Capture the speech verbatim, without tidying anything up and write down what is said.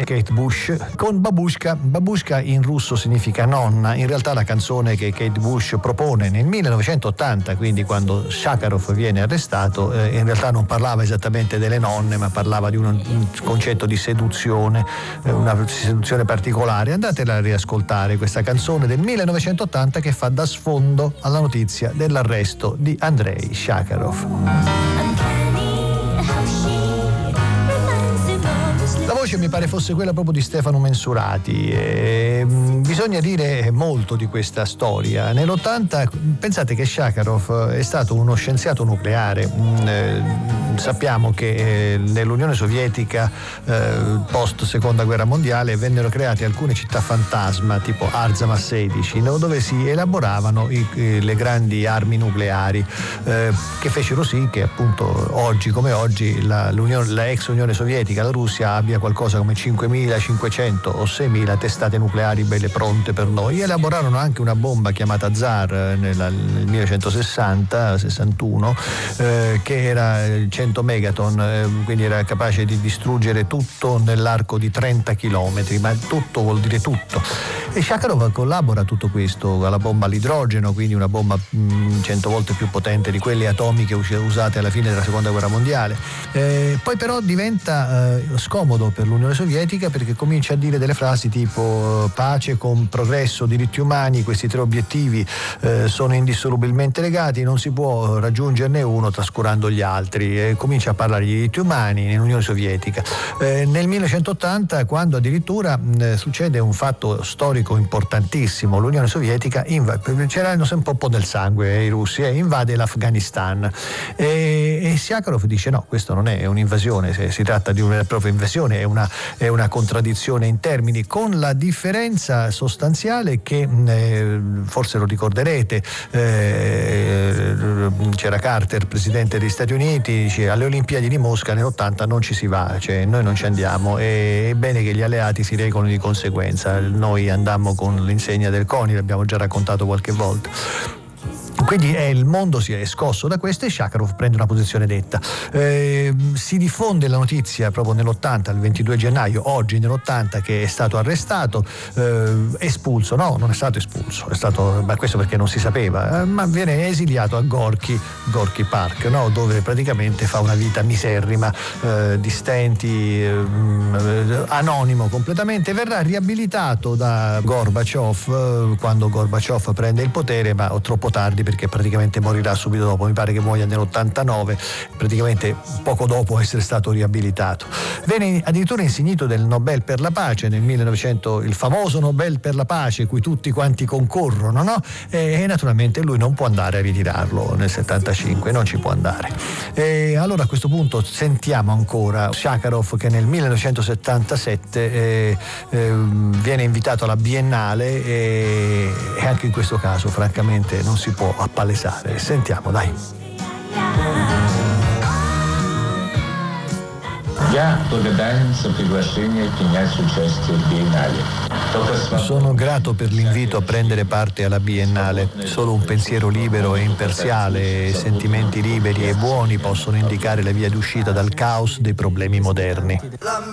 Kate Bush con Babushka. Babushka in russo significa nonna. In realtà la canzone che Kate Bush propone nel millenovecentottanta, quindi quando Sakharov viene arrestato, eh, in realtà non parlava esattamente delle nonne, ma parlava di un, un concetto di seduzione, eh, una seduzione particolare. Andatela a riascoltare questa canzone del millenovecentottanta che fa da sfondo alla notizia dell'arresto di Andrei Sakharov. La voce mi pare fosse quella proprio di Stefano Mensurati. E bisogna dire molto di questa storia. Nell'ottanta, pensate che Sakharov è stato uno scienziato nucleare. Eh, sappiamo che eh, nell'Unione Sovietica eh, post seconda guerra mondiale vennero create alcune città fantasma tipo Arzamas sedici, no? Dove si elaboravano i, eh, le grandi armi nucleari, eh, che fecero sì che appunto oggi come oggi la, la ex Unione Sovietica, la Russia, abbia qualcosa come cinquemilacinquecento o seimila testate nucleari belle pronte per noi. Elaborarono anche una bomba chiamata Tsar nel millenovecentosessanta sessantuno, eh, che era cento megaton, eh, quindi era capace di distruggere tutto nell'arco di trenta chilometri, ma tutto vuol dire tutto. E Sakharov collabora a tutto questo, alla bomba all'idrogeno, quindi una bomba cento volte più potente di quelle atomiche usate alla fine della seconda guerra mondiale. Eh, poi però diventa eh, scomodo per l'Unione Sovietica, perché comincia a dire delle frasi tipo pace con progresso, diritti umani. Questi tre obiettivi eh, sono indissolubilmente legati, non si può raggiungerne uno trascurando gli altri. E comincia a parlare di diritti umani nell'Unione Sovietica. Eh, nel millenovecentottanta, quando addirittura eh, succede un fatto storico importantissimo, l'Unione Sovietica inv- c'erano sempre un po' del sangue eh, i russi, eh, invade l'Afghanistan e, e Sakharov dice no, questo non è un'invasione, se si tratta di una propria invasione, è una, è una contraddizione in termini, con la differenza sostanziale che eh, forse lo ricorderete, eh, c'era Carter, presidente degli Stati Uniti, dice alle Olimpiadi di Mosca nell'ottanta non ci si va, cioè noi non ci andiamo, e è bene che gli alleati si regolino di conseguenza. Noi andammo con l'insegna del CONI, l'abbiamo già raccontato qualche volta. Quindi eh, il mondo si è scosso da questo e Sakharov prende una posizione detta. Eh, si diffonde la notizia proprio nell'ottanta, il ventidue gennaio, oggi nell'ottanta, che è stato arrestato, eh, espulso, no, non è stato espulso, è stato, beh, questo perché non si sapeva, eh, ma viene esiliato a Gorky, Gorky Park, no, dove praticamente fa una vita miserrima, eh, di stenti, eh, anonimo completamente. Verrà riabilitato da Gorbaciov eh, quando Gorbaciov prende il potere, ma troppo tardi, perché praticamente morirà subito dopo, mi pare che muoia nell'ottantanove, praticamente poco dopo essere stato riabilitato. Venne addirittura insignito del Nobel per la pace nel millenovecento, il famoso Nobel per la pace cui tutti quanti concorrono, no? E, e naturalmente lui non può andare a ritirarlo nel settantacinque, non ci può andare. E allora a questo punto sentiamo ancora Sakharov che nel millenovecentosettantasette eh, eh, viene invitato alla Biennale e, e anche in questo caso francamente non si può appalesare. Sentiamo, dai. Я благодарен за приглашение принять участие в Биеннале. Sono grato per l'invito a prendere parte alla Biennale. Solo un pensiero libero e imparziale e sentimenti liberi e buoni possono indicare la via d'uscita dal caos dei problemi moderni.